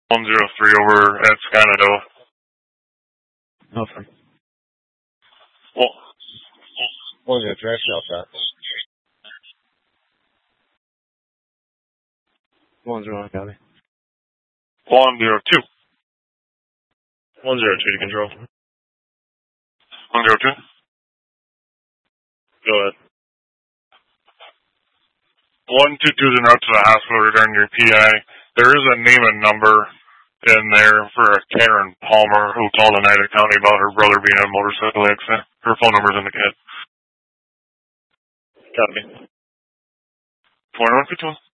103 over at Scanado. Nothing. Well, What was your direct shot at? 101, copy. 102. 102 to control. 102. Go ahead. 122 is en route to the hospital regarding your PI. There is a name and number in there for a Karen Palmer who called Oneida County about her brother being in a motorcycle accident. Her phone number's in the kit. Copy. 4152.